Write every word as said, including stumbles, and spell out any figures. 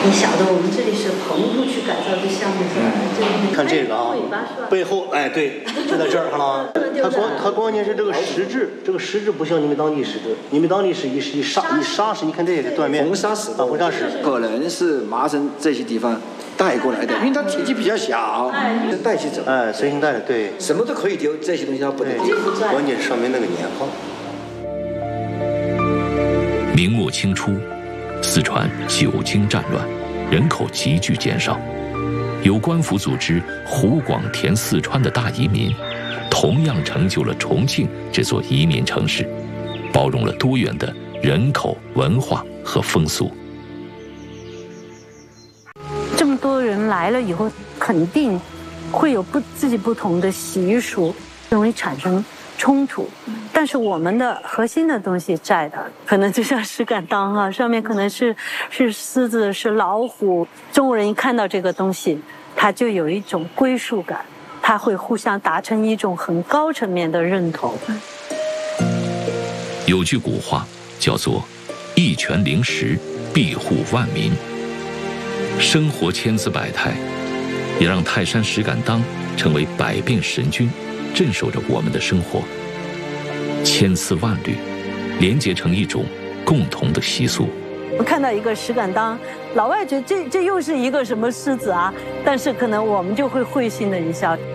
你晓得我们这里是棚户去改造这项目是吧？ 嗯、看这个啊，背后哎对，就在这儿看到吗？它关它关键是这个石质，这个石质不像你们当地石质，你们当地是一一砂一砂石，你看这个断面红砂石啊，红砂石可能是麻省这些地方带过来的，因为它体积比较小，是带起走。 哎，随行带的，对， 什么都可以丢，这些东西它不能丢。 关键上面那个年号。 明末清初，四川久经战乱，人口急剧减少。由官府组织湖广填四川的大移民，同样成就了重庆这座移民城市，包容了多元的人口、文化和风俗。 这么多人来了以后，肯定会有不自己不同的习俗，容易产生冲突。但是我们的核心的东西在的，可能就像石敢当哈，上面可能是是狮子，是老虎。中国人一看到这个东西，他就有一种归属感，他会互相达成一种很高层面的认同。 有句古话叫做“一泉灵石，庇护万民”。生活千姿百态，也让泰山石敢当成为百变神君，镇守着我们的生活。千丝万缕，连结成一种共同的习俗。 我看到一个石敢当，老外觉得这这又是一个什么狮子啊？但是可能我们就会会心的一笑。